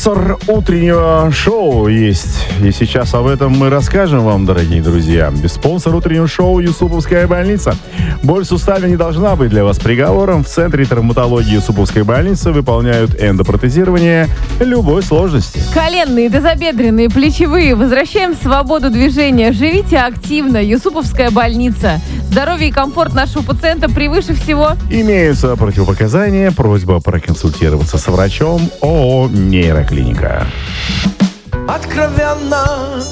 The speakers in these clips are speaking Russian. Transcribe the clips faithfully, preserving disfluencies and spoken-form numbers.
Спонсор утреннего шоу есть. И сейчас об этом мы расскажем вам, дорогие друзья. Спонсор утреннего шоу — Юсуповская больница. Боль в суставе не должна быть для вас приговором. В Центре травматологии Юсуповской больницы выполняют эндопротезирование любой сложности. Коленные, тазобедренные, плечевые. Возвращаем свободу движения. Живите активно. Юсуповская больница. Здоровье и комфорт нашего пациента превыше всего. Имеются противопоказания. Просьба проконсультироваться с врачом. ООО «Нейроклиника». Откровенно,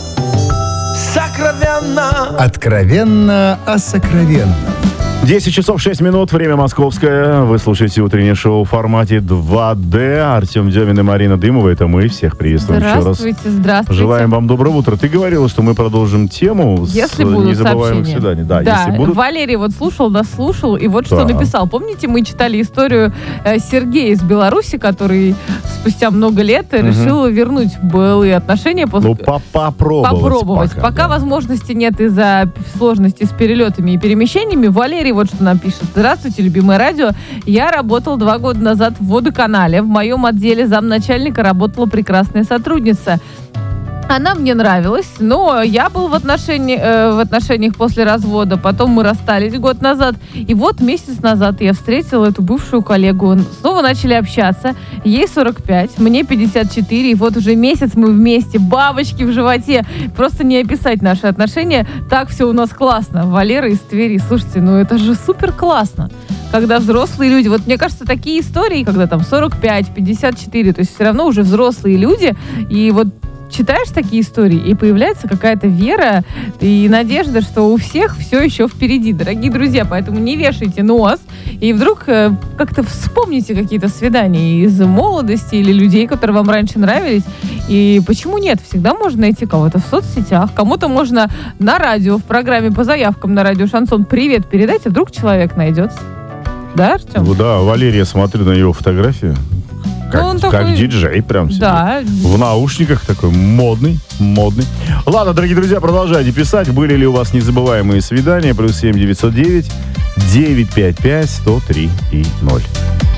сокровенно. Откровенно о сокровенном. десять часов шесть минут, время московское. Вы слушаете утреннее шоу в формате два дэ. Артем Демин и Марина Дымова. Это мы. Всех приветствуем еще раз. Здравствуйте, здравствуйте. Желаем вам доброго утра. Ты говорила, что мы продолжим тему если с будут незабываемых сообщения. свиданий. Да, да, если будут. Валерий вот слушал, дослушал, и вот что Да. написал. Помните, мы читали историю э, Сергея из Беларуси, который спустя много лет Мгм. решил вернуть былые отношения после... Ну, по- попробовать. попробовать. Пока, Пока да. возможности нет из-за сложностей с перелетами и перемещениями. Валерий вот что нам пишет. Здравствуйте, любимое радио. Я работал два года назад в водоканале. В моем отделе замначальника работала прекрасная сотрудница. Она мне нравилась, но я был в, отношении, э, в отношениях после развода. Потом мы расстались год назад. И вот месяц назад я встретила эту бывшую коллегу. Снова начали общаться. Ей сорок пять, мне пятьдесят четыре. И вот уже месяц мы вместе. Бабочки в животе. Просто не описать наши отношения. Так все у нас классно. Валера из Твери. Слушайте, ну это же супер классно. Когда взрослые люди, вот мне кажется, такие истории, когда там сорок пять, пятьдесят четыре, то есть все равно уже взрослые люди. И вот читаешь такие истории, и появляется какая-то вера и надежда, что у всех все еще впереди, дорогие друзья. Поэтому не вешайте нос, и вдруг э, как-то вспомните какие-то свидания из молодости или людей, которые вам раньше нравились. И почему нет? Всегда можно найти кого-то в соцсетях, кому-то можно на радио, в программе по заявкам на радио «Шансон» привет передать, а вдруг человек найдется. Да, Артем? Ну да, Валерия, смотрю на его фотографию. Как, Ну, он как такой- диджей прям сидит. Да. В наушниках такой модный, модный. Ладно, дорогие друзья, продолжайте писать. Были ли у вас незабываемые свидания? Плюс семь девятьсот девять девятьсот пятьдесят пять сто три и ноль.